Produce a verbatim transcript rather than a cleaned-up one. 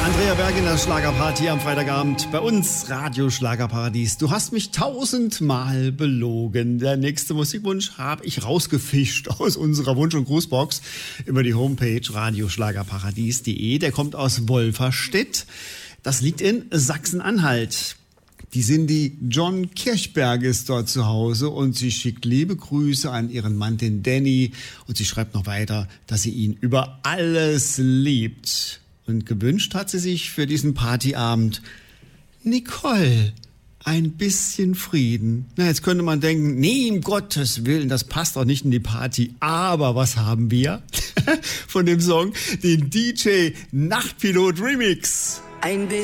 Andrea Berg in der Schlagerparty am Freitagabend bei uns, Radio Schlagerparadies. Du hast mich tausendmal belogen. Der nächste Musikwunsch habe ich rausgefischt aus unserer Wunsch- und Grußbox über die Homepage radioschlagerparadies punkt de. Der kommt aus Wolferstedt. Das liegt in Sachsen-Anhalt. Die Cindy John Kirchberg ist dort zu Hause und sie schickt liebe Grüße an ihren Mann, den Danny. Und sie schreibt noch weiter, dass sie ihn über alles liebt. Und gewünscht hat sie sich für diesen Partyabend Nicole, ein bisschen Frieden. Na, jetzt könnte man denken, nee, um Gottes Willen, das passt doch nicht in die Party. Aber was haben wir von dem Song? Den D J Nachtpilot Remix. Ein bisschen